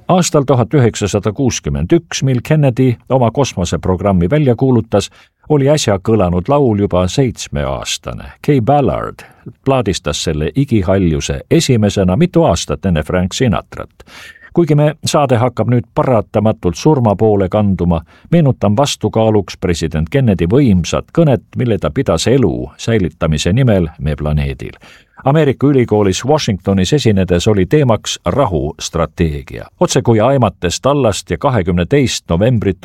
Aastal 1961, mil Kennedy oma kosmoseprogrammi välja kuulutas, oli äsja kõlanud laul juba 7-aastane. Kay Ballard plaadistas selle igihaljuse esimesena mitu aastat enne Frank Sinatrat. Kuigi me saade hakkab nüüd paratamatult surma poole kanduma, meenutan vastukaaluks president Kennedy võimsat kõnet, mille ta pidas elu säilitamise nimel meie planeedil. Ameerika ülikoolis Washingtonis esinedes oli teemaks rahustrateegia. Otse kui aimates tallast ja 22. novembrit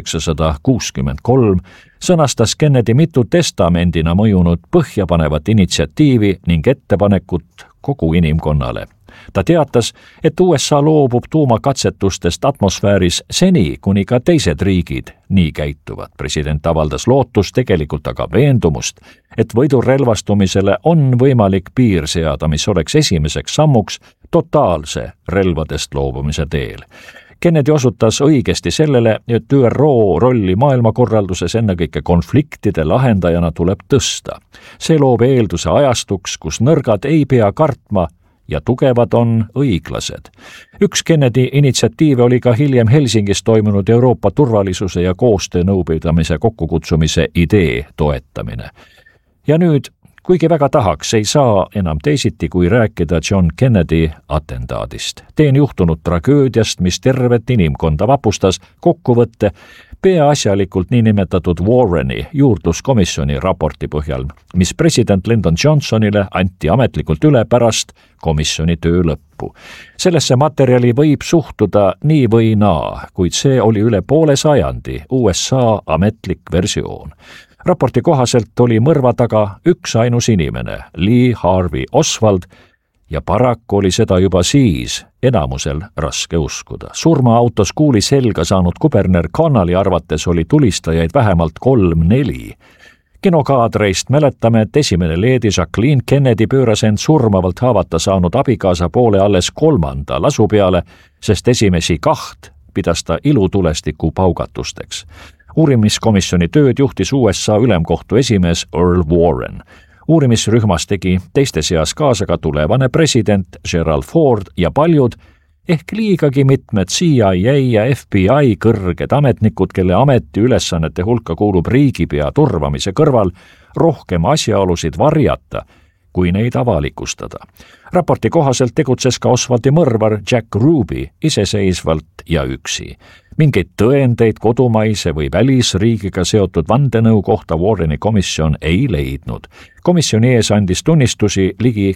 1963 sõnastas Kennedy mitu testamendina mõjunud põhjapanevat initsiatiivi ning ettepanekut kogu inimkonnale. Ta teatas, et USA loobub tuumakatsetustest atmosfääris seni, kuni ka teised riigid nii käituvad. President avaldas lootust, tegelikult aga veendumust, et võidurelvastumisele on võimalik piir seada, mis oleks esimeseks sammuks totaalse relvadest loobumise teel. Kennedy osutas õigesti sellele, et ÜRO rolli maailmakorralduses ennekõike konfliktide lahendajana tuleb tõsta. See loob eelduse ajastuks, kus nõrgad ei pea kartma ja tugevad on õiglased. Üks Kennedy initsiatiive oli ka hiljem Helsingis toimunud Euroopa turvalisuse ja koostöö nõupidamise kokkukutsumise idee toetamine. Ja nüüd, kuigi väga tahaks, ei saa enam teisiti kui rääkida John Kennedy atentaadist. Teen juhtunud tragöödiast, mis tervet inimkonda vapustas, kokkuvõtte peaasjalikult niinimetatud Warreni juurdluskomisjoni raporti põhjal, mis president Lyndon Johnsonile anti ametlikult üle pärast komisjoni töö lõppu. Sellesse materjali võib suhtuda nii või naa, kuid see oli üle poole sajandi USA ametlik versioon. Raporti kohaselt oli mõrva taga üksainus inimene, Lee Harvey Oswald, ja paraku oli seda juba siis enamusel raske uskuda. Surmaautos kuuli selga saanud kuberner Connolly arvates oli tulistajaid vähemalt 3-4. Kinokaadreist mäletame, et esimene leedi Jacqueline Kennedy pööras end surmavalt haavata saanud abikaasa poole alles 3. lasu peale, sest esimesi 2 pidas ta ilutulestiku paugatusteks. Uurimiskomisjoni tööd juhtis USA ülemkohtu esimees Earl Warren. Uurimisrühmas tegi teiste seas kaasa ka tulevane president Gerald Ford ja paljud, ehk liigagi mitmed CIA ja FBI kõrged ametnikud, kelle ametiülesannete hulka kuulub riigipea turvamise kõrval rohkem asjaolusid varjata, kui neid avalikustada. Raporti kohaselt tegutses ka Oswaldi mõrvar Jack Ruby iseseisvalt ja üksi. Mingeid tõendeid kodumaise või välisriigiga seotud vandenõu kohta Warreni komisjon ei leidnud. Komisjoni ees andis tunnistusi ligi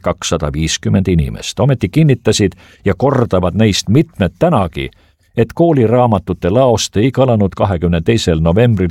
250 inimest. Ometi kinnitasid ja kordavad neist mitmed tänagi, et kooliraamatute laost ei kõlanud 22. novembril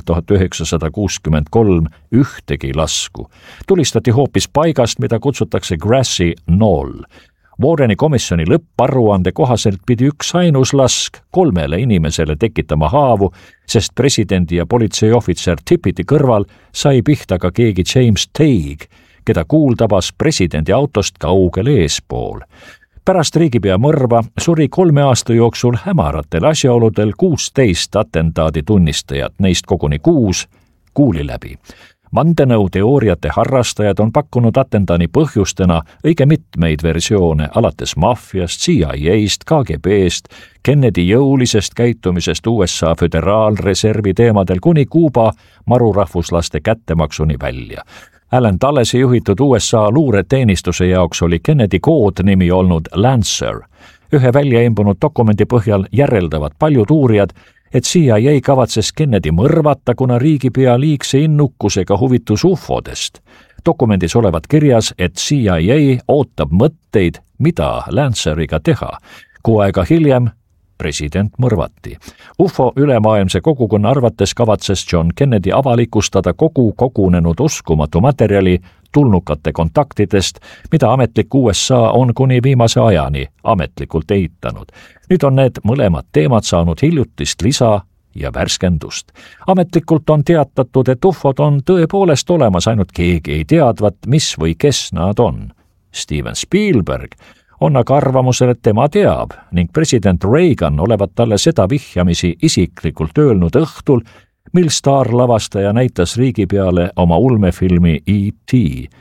1963 ühtegi lasku. Tulistati hoopis paigast, mida kutsutakse Grassy Knoll. Warreni komisjoni lõpparuande kohaselt pidi üksainus lask 3 inimesele tekitama haavu, sest presidendi ja politseiohvitser Tippiti kõrval sai pihta ka keegi James Teague, keda kuuldabas presidendi autost kaugel eespool. Pärast riigipea mõrva suri 3 aasta jooksul hämaratel asjaoludel 16 atentaadi tunnistajat, neist koguni 6 kuuli läbi. Vandenõuteooriate harrastajad on pakkunud atentaadi põhjustena õige mitmeid versioone, alates maffiast, CIA-st, KGB-st, Kennedy jõulisest käitumisest USA föderaalreservi teemadel kuni Kuuba marurahvuslaste kättemaksuni välja. Alan Dullesi juhitud USA luureteenistuse jaoks oli Kennedy koodnimi olnud Lancer. Ühe väljaimbunud dokumendi põhjal järeldavad paljud uurijad, et CIA kavatses Kennedy mõrvata, kuna riigipea liigse innukusega huvitus ufodest. Dokumendis olevat kirjas, et CIA ootab mõtteid, mida Lanceriga teha. Kuu aega hiljem president mõrvati. UFO ülemaailmse kogukonna arvates kavatses John Kennedy avalikustada kogu kogunenud uskumatu materjali tulnukate kontaktidest, mida ametlik USA on kuni viimase ajani ametlikult eitanud. Nüüd on need mõlemad teemad saanud hiljutist lisa ja värskendust. Ametlikult on teatatud, et UFOd on tõepoolest olemas, ainult keegi ei teadvat, mis või kes nad on. Steven Spielberg on aga arvamusel, et tema teab ning president Reagan olevat talle seda vihjamisi isiklikult öelnud õhtul, mil staarlavastaja näitas riigipeale oma ulmefilmi E.T.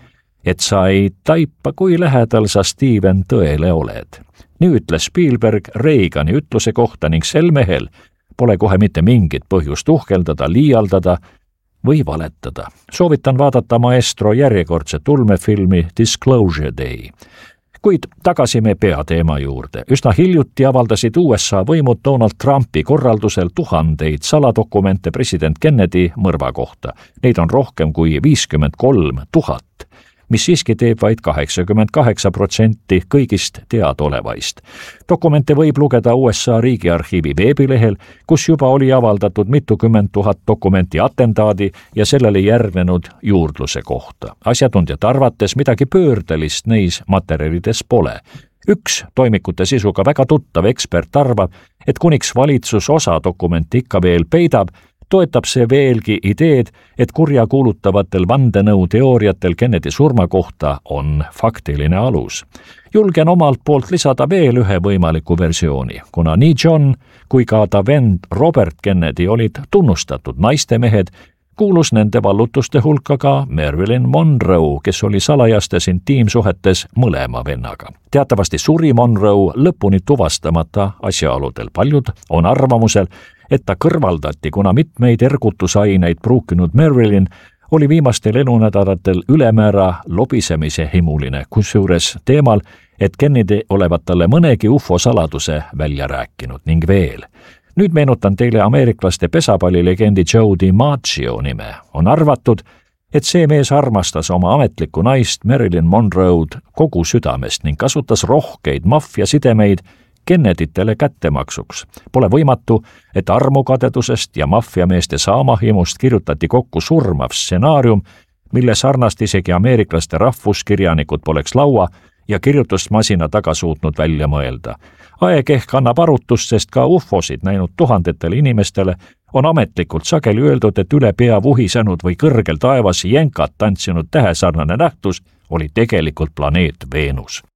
et sa ei taipa, kui lähedal sa Steven tõele oled. Nii ütles Spielberg Reagani ütluse kohta ning sel mehel pole kohe mitte mingit põhjust uhkeldada, liialdada või valetada. Soovitan vaadata maestro järjekordset ulmefilmi Disclosure Day. Kuid tagasi me peateema juurde. Üsna hiljuti avaldasid USA võimud Donald Trumpi korraldusel tuhandeid saladokumente president Kennedy mõrva kohta. Neid on rohkem kui 53 000, mis siiski teeb vaid 88% kõigist teadolevaist. Dokumente võib lugeda USA riigiarhiivi veebilehel, kus juba oli avaldatud mitukümmend tuhat dokumenti atentaadi ja sellele järgnenud juurdluse kohta. Asjatundjate arvates midagi pöördelist neis materjalides pole. Üks toimikute sisuga väga tuttav ekspert arvab, et kuniks valitsus osa dokumenti ikka veel peidab, toetab see veelgi ideed, et kurja kuulutavatel vandenõuteooriatel Kennedy surma kohta on faktiline alus. Julgen omalt poolt lisada veel ühe võimaliku versiooni, kuna nii John kui ka ta vend Robert Kennedy olid tunnustatud naistemehed, kuulus nende vallutuste hulka ka Marilyn Monroe, kes oli salajastes intiimsuhetes mõlema vennaga. Teatavasti suri Monroe lõpuni tuvastamata asjaoludel. Paljud on arvamusel, et ta kõrvaldati, kuna mitmeid ergutusaineid pruukinud Marilyn oli viimastel elunädalatel ülemäära lobisemise himuline, kusjuures teemal, et Kennedy olevat talle mõnegi UFO saladuse välja rääkinud ning veel. Nüüd meenutan teile ameeriklaste pesapallilegendi Joe DiMaggio nime. On arvatud, et see mees armastas oma ametlikku naist Marilyn Monroe'd kogu südamest ning kasutas rohkeid maffiasidemeid Kenneditele kättemaksuks. Pole võimatu, et armukadedusest ja maffiameeste saamahimust kirjutati kokku surmav stsenaarium, mille sarnast isegi ameeriklaste rahvuskirjanikud poleks laua ja kirjutusmasina taga suutnud välja mõelda. Aeg ehk annab arutust, sest ka UFOsid näinud tuhandetele inimestele on ametlikult sageli öeldud, et üle pea vuhisenud või kõrgel taevas jänkat tantsinud tähesarnane nähtus oli tegelikult planeet Veenus.